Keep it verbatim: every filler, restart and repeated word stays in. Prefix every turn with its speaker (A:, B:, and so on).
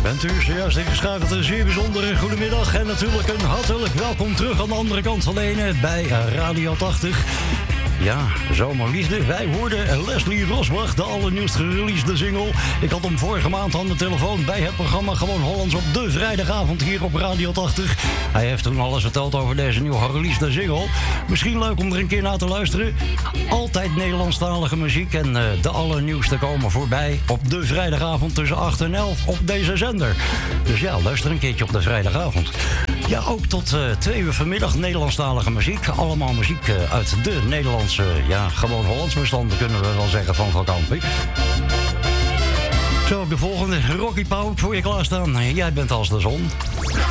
A: Bent u zojuist ingeschakeld, een zeer bijzondere goedemiddag en natuurlijk een hartelijk welkom terug aan de andere kant van de ene bij Radio tachtig. Ja, zomerliefde. Wij hoorden Leslie Rosbach, de allernieuwst gereleasede single. Ik had hem vorige maand aan de telefoon bij het programma Gewoon Hollands op de vrijdagavond hier op Radio tachtig. Hij heeft toen alles verteld over deze nieuw gereleasede single. Misschien leuk om er een keer naar te luisteren. Altijd Nederlandstalige muziek en uh, de allernieuwste komen voorbij op de vrijdagavond tussen acht en elf op deze zender. Dus ja, luister een keertje op de vrijdagavond. Ja, ook tot uh, twee uur vanmiddag Nederlandstalige muziek. Allemaal muziek uh, uit de Nederlandse, ja, gewoon Hollands bestanden, kunnen we wel zeggen, van vakantie. Zo, de volgende, Rocky Pauw, voor je klaarstaan. Jij bent als de zon.